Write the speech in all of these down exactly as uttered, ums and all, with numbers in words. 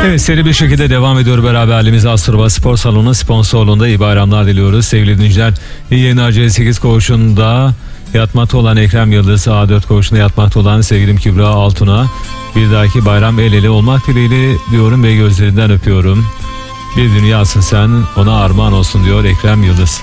Evet, seri bir şekilde devam ediyor beraberliğimiz. Astrova Spor Salonu sponsorluğunda iyi bayramlar diliyoruz. Sevgili dinleyiciler, iyi yayınlar. C sekiz koğuşunda yatmakta olan Ekrem Yıldız, A dört koğuşunda yatmakta olan sevgilim Kübra Altun'a bir dahaki bayram el ele olmak dileğiyle diyorum ve gözlerinden öpüyorum. Bir dünyasın sen, ona armağan olsun diyor Ekrem Yıldız.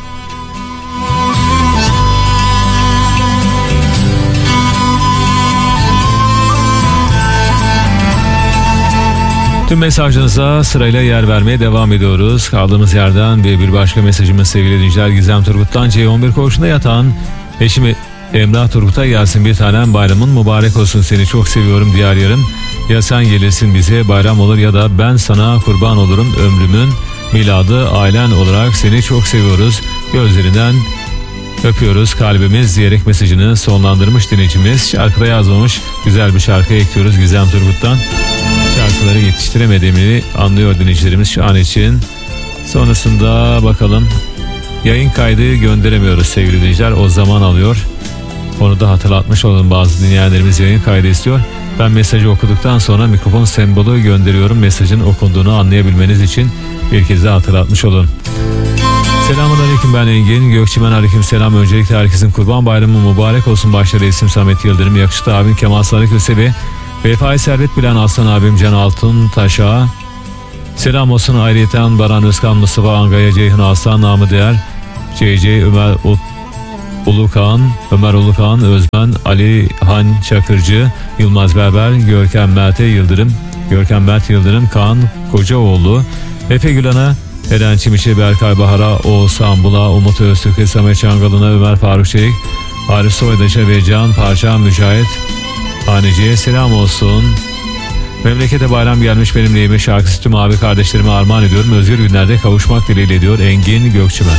Tüm mesajlarınıza sırayla yer vermeye devam ediyoruz. Kaldığımız yerden ve bir başka mesajımız sevgili dinleyiciler, Gizem Turgut'tan C on bir koğuşunda yatan eşim Emrah Turgut'a gelsin bir tanem, bayramın mübarek olsun, seni çok seviyorum diyar yarım. Ya sen gelirsin bize bayram olur ya da ben sana kurban olurum, ömrümün miladı ailen olarak seni çok seviyoruz, gözlerinden öpüyoruz kalbimiz diyerek mesajını sonlandırmış dinleyicimiz. Şarkıda yazmamış, güzel bir şarkı ekliyoruz Gizem Turgut'tan. Şarkıları yetiştiremediğimi anlıyor dinleyicilerimiz şu an için. Sonrasında bakalım, yayın kaydı gönderemiyoruz sevgili dinleyiciler, o zaman alıyor. Onu da hatırlatmış olalım, bazı dinleyenlerimiz yayın kaydı istiyor. Ben mesajı okuduktan sonra mikrofon sembolü gönderiyorum, mesajın okunduğunu anlayabilmeniz için bir kez daha hatırlatmış olun. Selamünaleyküm, ben Engin Gökçemen, aleyküm selam. Öncelikle herkesin kurban bayramı mübarek olsun. Başta reisim Samet Yıldırım, yakışıklı abim Kemal Sarı Kösebi, Vefai Servet Bilen Aslan abim Can Altın Taş'a selam olsun. Ayrıyeten Baran Özkan, Mustafa Angaya, Ceyhun Aslan, namı değer C C Ömer Ulukan, Ömer Ulukan, Özmen, Ali Han Çakırcı, Yılmaz Berber, Görkem Mert Yıldırım, Görkem Mert Yıldırım, Kaan Kocaoğlu, Efe Gülan'a, Eren Çimiş'e, Berkay Bahar'a, Oğuzhan Bula, Umut Öztürk'e, Samet Çangalı'na, Ömer Faruk Çelik, Arif Soydaş'a ve Can Parça Mücahit Haneci'ye selam olsun. Memlekete bayram gelmiş, benim neyime şarkısı tüm abi kardeşlerime armağan ediyorum. Özgür günlerde kavuşmak dileğiyle diyor Engin Gökçemen.